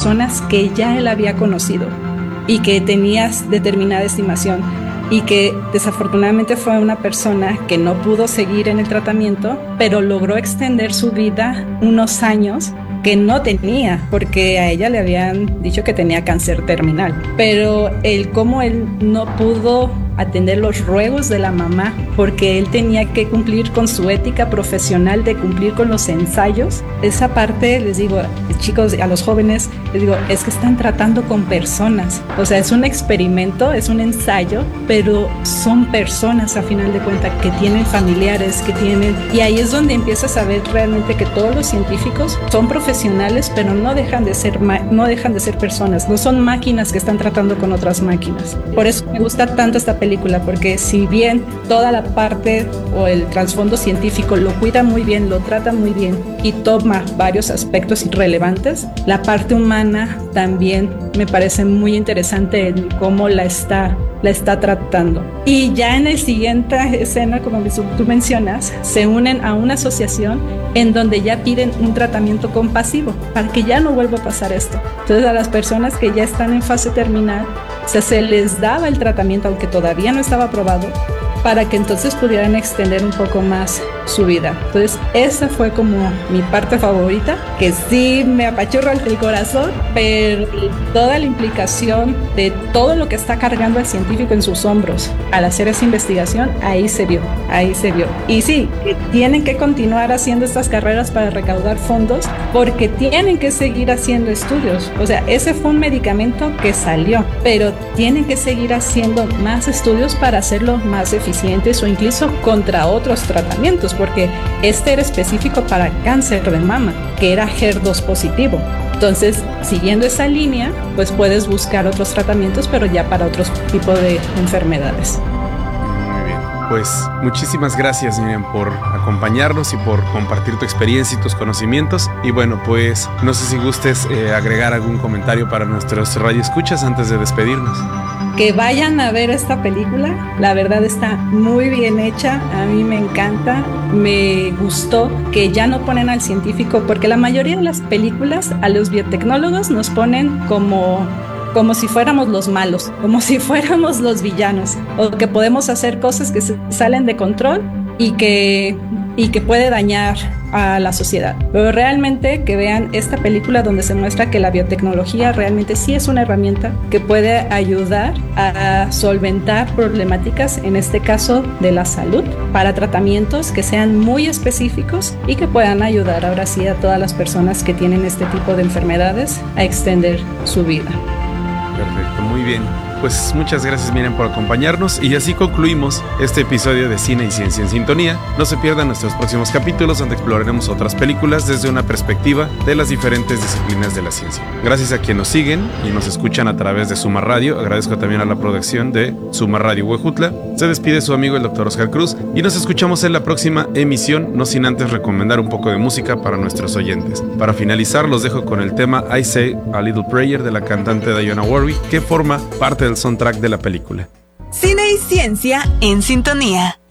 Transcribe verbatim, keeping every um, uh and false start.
personas que ya él había conocido y que tenía determinada estimación, y que desafortunadamente fue una persona que no pudo seguir en el tratamiento, pero logró extender su vida unos años que no tenía, porque a ella le habían dicho que tenía cáncer terminal. Pero el cómo él no pudo atender los ruegos de la mamá, porque él tenía que cumplir con su ética profesional de cumplir con los ensayos. Esa parte, les digo, chicos, a los jóvenes, les digo, es que están tratando con personas. O sea, es un experimento, es un ensayo, pero son personas a final de cuentas que tienen familiares, que tienen... Y ahí es donde empiezas a ver realmente que todos los científicos son profesionales, pero no dejan de ser, no dejan de ser personas, no son máquinas que están tratando con otras máquinas. Por eso me gusta tanto esta película, película, porque si bien toda la parte o el trasfondo científico lo cuida muy bien, lo trata muy bien y toma varios aspectos relevantes, la parte humana también me parece muy interesante en cómo la está, la está tratando. Y ya en la siguiente escena, como tú mencionas, se unen a una asociación en donde ya piden un tratamiento compasivo para que ya no vuelva a pasar esto. Entonces, a las personas que ya están en fase terminal, o sea, se les daba el tratamiento, aunque todavía no estaba aprobado, para que entonces pudieran extender un poco más su vida. Entonces, esa fue como mi parte favorita, que sí me apachurra el corazón, pero toda la implicación de todo lo que está cargando el científico en sus hombros al hacer esa investigación, ahí se vio, ahí se vio. Y sí, que tienen que continuar haciendo estas carreras para recaudar fondos, porque tienen que seguir haciendo estudios. O sea, ese fue un medicamento que salió, pero tienen que seguir haciendo más estudios para hacerlo más eficientes o incluso contra otros tratamientos, porque este era específico para cáncer de mama, que era H E R dos positivo. Entonces, siguiendo esa línea, pues puedes buscar otros tratamientos, pero ya para otros tipos de enfermedades. Muy bien. Pues muchísimas gracias, Miriam, por acompañarnos y por compartir tu experiencia y tus conocimientos. Y bueno, pues no sé si gustes eh, agregar algún comentario para nuestros radioescuchas antes de despedirnos. Que vayan a ver esta película, la verdad está muy bien hecha, a mí me encanta, me gustó que ya no ponen al científico, porque la mayoría de las películas a los biotecnólogos nos ponen como, como si fuéramos los malos, como si fuéramos los villanos, o que podemos hacer cosas que se salen de control y que, y que puede dañar a la sociedad. Pero realmente que vean esta película donde se muestra que la biotecnología realmente sí es una herramienta que puede ayudar a solventar problemáticas, en este caso de la salud, para tratamientos que sean muy específicos y que puedan ayudar ahora sí a todas las personas que tienen este tipo de enfermedades a extender su vida. Perfecto, muy bien. Pues muchas gracias, Miriam, por acompañarnos, y así concluimos este episodio de Cine y Ciencia en Sintonía. No se pierdan nuestros próximos capítulos, donde exploraremos otras películas desde una perspectiva de las diferentes disciplinas de la ciencia. Gracias a quienes nos siguen y nos escuchan a través de Suma Radio. Agradezco también a la producción de Suma Radio Huejutla. Se despide su amigo el doctor Oscar Cruz y nos escuchamos en la próxima emisión, no sin antes recomendar un poco de música para nuestros oyentes. Para finalizar, los dejo con el tema I Say a Little Prayer de la cantante Dionne Warwick, que forma parte del soundtrack de la película. Cine y Ciencia en Sintonía.